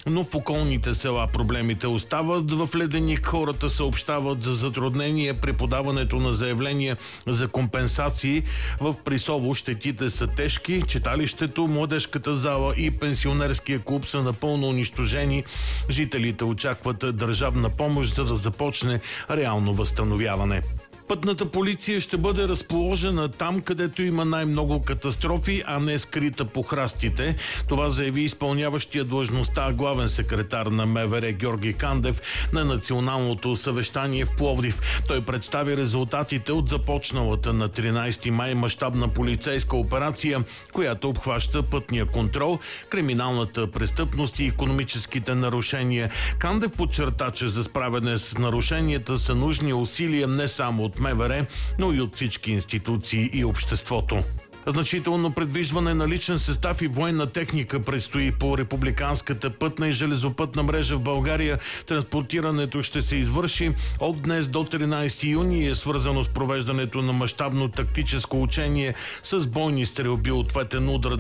но в околните села проблемите остават. В Леденик хората съобщават за затруднение при подаването на заявления за компенсации. В Присово щетите са тежки. Читалището, младежката зала и пенсионерския клуб са напълно унищожени. Жителите очакват държавна помощ, за да започне реално възстановяване. Пътната полиция ще бъде разположена там, където има най-много катастрофи, а не скрита по храстите. Това заяви изпълняващия длъжността главен секретар на МВР Георги Кандев на националното съвещание в Пловдив. Той представи резултатите от започналата на 13 май мащабна полицейска операция, която обхваща пътния контрол, криминалната престъпност и икономическите нарушения. Кандев подчерта, че за справяне с нарушенията са нужни усилия не само от МВР, но и от всички институции и обществото. Значително предвижване на личен състав и военна техника предстои по републиканската пътна и железопътна мрежа в България. Транспортирането ще се извърши от днес до 13 юни и е свързано с провеждането на мащабно тактическо учение с бойни стрелби ответен удар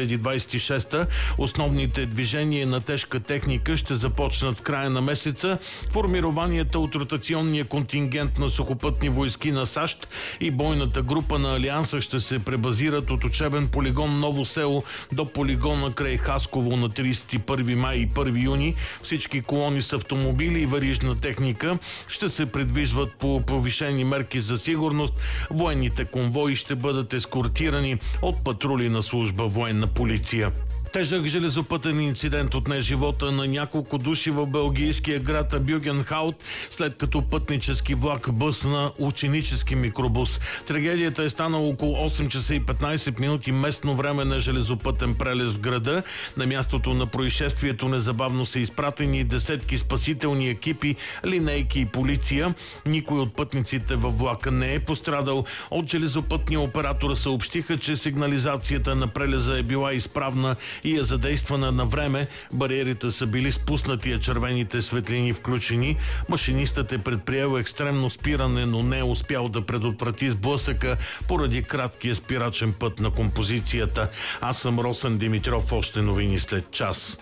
2026. Основните движения на тежка техника ще започнат в края на месеца. Формированията от ротационния контингент на сухопътни войски на САЩ и бойната група на Алианса ще се пребазират от учебен полигон Ново село до полигона край Хасково на 31 май и 1 юни. Всички колони с автомобили и верижна техника ще се придвижват по повишени мерки за сигурност. Военните конвои ще бъдат ескортирани от патрули на служба военна полиция. Тежък железопътен инцидент отне живота на няколко души в белгийския град Бюгенхаут, след като пътнически влак бъсна ученически микробус. Трагедията е станала около 8 часа и 15 минути местно време на железопътен прелез в града. На мястото на происшествието незабавно са изпратени десетки спасителни екипи, линейки и полиция. Никой от пътниците във влака не е пострадал. От железопътния оператор съобщиха, че сигнализацията на прелеза е била изправна и е задействана на време. Бариерите са били спуснати, а червените светлини включени. Машинистът е предприел екстремно спиране, но не е успял да предотврати сблъсъка поради краткия спирачен път на композицията. Аз съм Росен Димитров, още новини след час.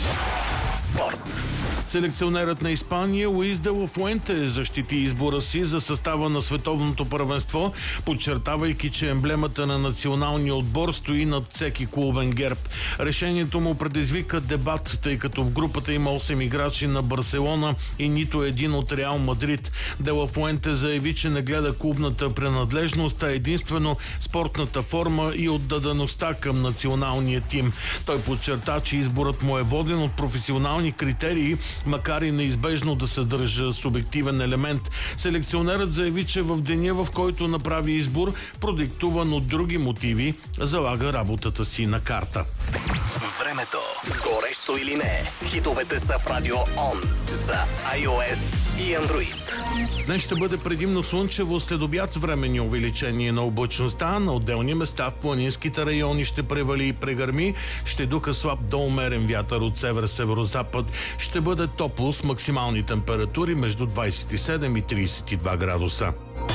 Спорт. Селекционерът на Испания Луис де ла Фуенте защити избора си за състава на световното първенство, подчертавайки, че емблемата на националния отбор стои над всеки клубен герб. Решението му предизвика дебат, тъй като в групата има 8 играчи на Барселона и нито един от Реал Мадрид. Де ла Фуенте заяви, че не гледа клубната принадлежност, а единствено спортната форма и отдадеността към националния тим. Той подчерта, че изборът му е воден от професионални критерии, макар и неизбежно да съдържа субективен елемент. Селекционерът заяви, че в деня, в който направи избор, продиктуван от други мотиви, залага работата си на карта. Времето. Горещо или не? Хитовете са в Радио Он за iOS и Android. Днес ще бъде предимно слънчево, след обяд с временни увеличение на облачността. На отделни места в планинските райони ще превали и прегърми. Ще духа слаб до умерен вятър от север-северозапад. Ще бъде топло с максимални температури между 27 и 32 градуса.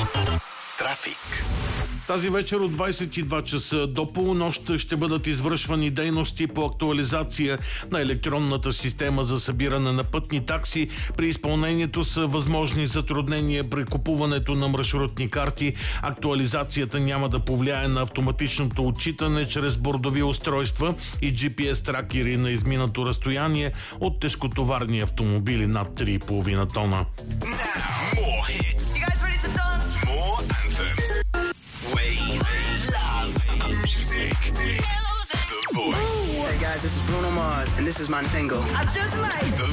Трафик. Тази вечер от 22 часа до полунощ ще бъдат извършвани дейности по актуализация на електронната система за събиране на пътни такси. При изпълнението са възможни затруднения при купуването на маршрутни карти. Актуализацията няма да повлияе на автоматичното отчитане чрез бордови устройства и GPS тракери на изминато разстояние от тежкотоварни автомобили над 3,5 тона. Hey guys, this is Bruno Mars, and this is my single. I just might. The